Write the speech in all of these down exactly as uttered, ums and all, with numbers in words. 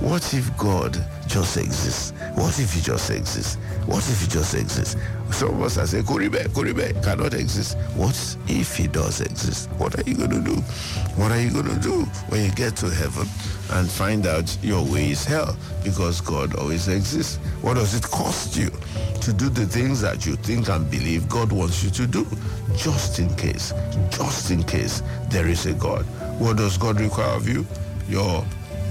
What if God just exists? What if he just exists? What if he just exists? Some of us are saying, Kuribe, Kuribe cannot exist. What if he does exist? What are you going to do? What are you going to do when you get to heaven and find out your way is hell? Because God always exists. What does it cost you to do the things that you think and believe God wants you to do? Just in case, just in case there is a God. What does God require of you? Your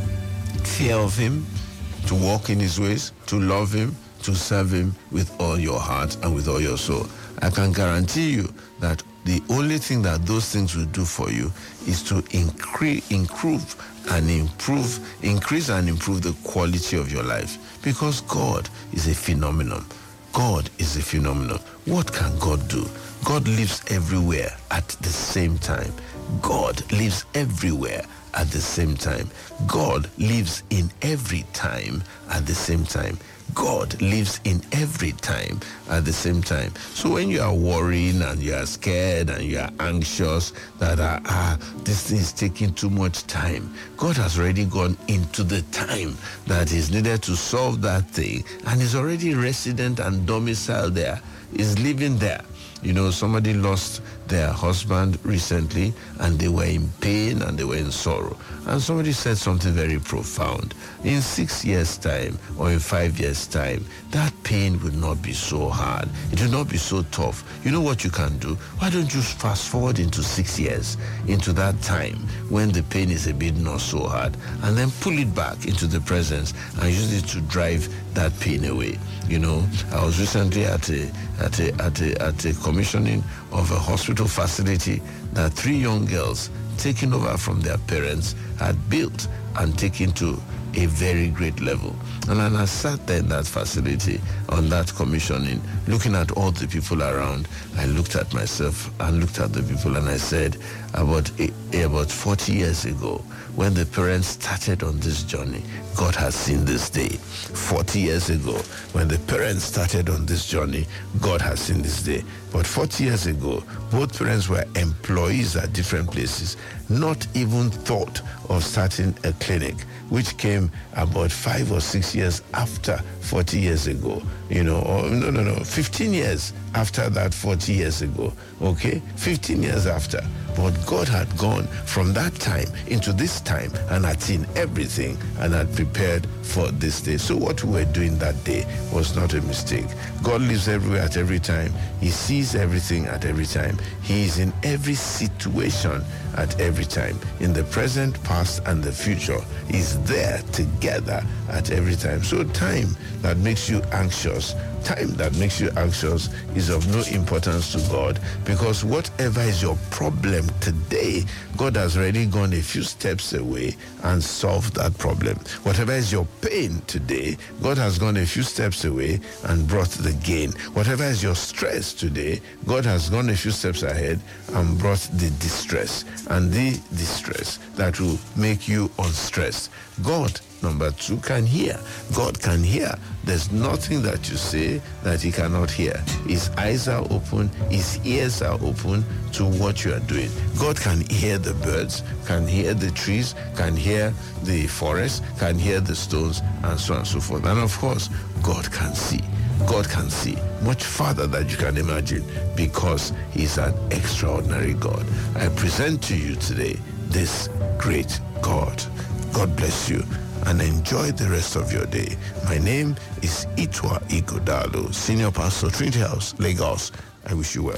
fear of him, to walk in his ways, to love him, to serve him with all your heart and with all your soul. I can guarantee you that the only thing that those things will do for you is to increase, improve and improve, increase and improve the quality of your life. Because God is a phenomenon. God is a phenomenon. What can God do? God lives everywhere at the same time. God lives everywhere at the same time. God lives in every time at the same time. God lives in every time at the same time. So when you are worrying and you are scared and you are anxious that ah, ah this thing is taking too much time, God has already gone into the time that is needed to solve that thing, and is already resident and domiciled there, is living there. You know, somebody lost their husband recently and they were in pain and they were in sorrow. And somebody said something very profound. In six years' time or in five years' time, that pain will not be so hard. It will not be so tough. You know what you can do? Why don't you fast forward into six years, into that time when the pain is a bit not so hard, and then pull it back into the present and use it to drive that pain away. You know, I was recently at a at a at a at a commissioning of a hospital facility that three young girls taken over from their parents had built and taken to a very great level. And then I sat there in that facility on that commissioning, looking at all the people around. I looked at myself and looked at the people, and I said, about a, about forty years ago, when the parents started on this journey, God has seen this day. forty years ago, when the parents started on this journey, God has seen this day. But forty years ago, both parents were employees at different places, not even thought of starting a clinic, which came about five or six years after forty years ago, you know, or no, no, no, fifteen years after that forty years ago, okay? fifteen years after. But God had gone from that time into this time and had seen everything and had prepared for this day. So what we were doing that day was not a mistake. God lives everywhere at every time. He sees everything at every time. He is in every situation at every time. In the present, past, and the future, He's there together at every time. So time that makes you anxious, time that makes you anxious is of no importance to God, because whatever is your problem today, God has already gone a few steps away and solved that problem. Whatever is your pain today, God has gone a few steps away and brought the gain. Whatever is your stress today, God has gone a few steps ahead and brought the distress, and the distress that will make you unstressed. God, number two, can hear. God can hear. There's nothing that you say that He cannot hear. His eyes are open. His ears are open to what you are doing. God can hear the birds, can hear the trees, can hear the forest, can hear the stones, and so on and so forth. And of course, God can see. God can see much farther than you can imagine, because He's an extraordinary God. I present to you today this great God. God bless you and enjoy the rest of your day. My name is Itwa Ighodalo, Senior Pastor, Trinity House, Lagos. I wish you well.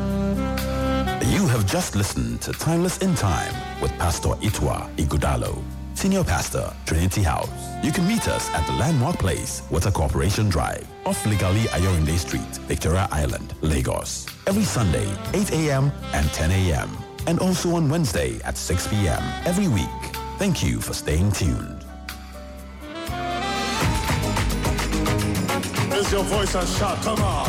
You have just listened to Timeless in Time with Pastor Itwa Ighodalo, Senior Pastor, Trinity House. You can meet us at the Landmark Place, Water Corporation Drive, off Legally Ayorinde Street, Victoria Island, Lagos. Every Sunday, eight a.m. and ten a.m. And also on Wednesday at six p.m. every week. Thank you for staying tuned. Raise your voice and shout, come on.